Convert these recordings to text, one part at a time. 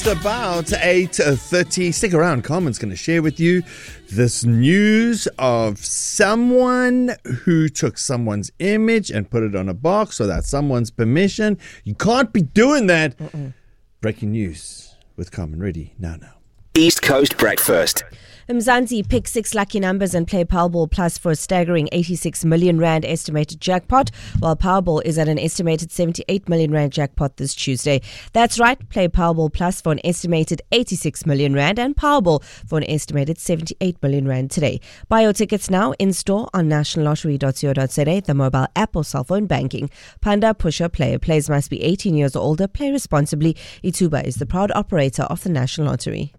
About 8:30. Stick around. Carmen's going to share with you this news of someone who took someone's image and put it on a box without someone's permission. You can't be doing that. Breaking news with Carmen. Ready now. East Coast Breakfast. Mzansi picked 6 lucky numbers and play Powerball Plus for a staggering 86 million rand estimated jackpot, while Powerball is at an estimated 78 million rand jackpot this Tuesday. That's right, play Powerball Plus for an estimated 86 million rand and Powerball for an estimated 78 million rand today. Buy your tickets now in store on nationallottery.co.za, the mobile app or cell phone banking. Panda Pusher Player. Players must be 18 years or older. Play responsibly. Ituba is the proud operator of the National Lottery.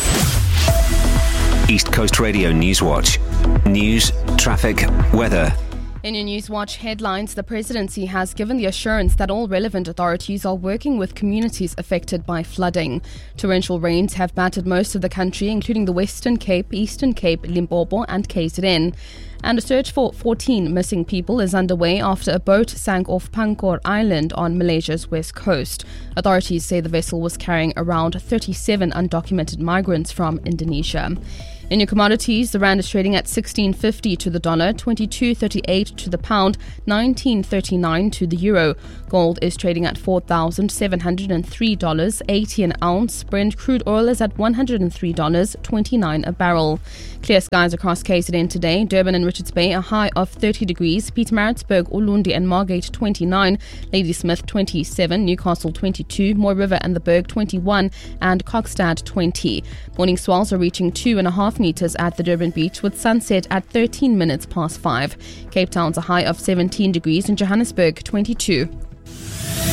East Coast Radio Newswatch. News, traffic, weather. In your Newswatch headlines, the presidency has given the assurance that all relevant authorities are working with communities affected by flooding. Torrential rains have battered most of the country, including the Western Cape, Eastern Cape, Limpopo and KZN. And a search for 14 missing people is underway after a boat sank off Pankor Island on Malaysia's west coast. Authorities say the vessel was carrying around 37 undocumented migrants from Indonesia. In your commodities, the rand is trading at 16.50 to the dollar, 22.38 to the pound, 19.39 to the euro. Gold is trading at $4,703.80 an ounce. Brent crude oil is at $103.29 a barrel. Clear skies across KZN today. Durban and Richards Bay a high of 30 degrees. Pietermaritzburg, Ulundi and Margate 29. Ladysmith 27. Newcastle 22. Moy River and the Berg 21. And Kokstad 20. Morning swells are reaching 2.5 meters at the Durban beach with sunset at 13 minutes past 5. Cape Town's a high of 17 degrees and Johannesburg 22.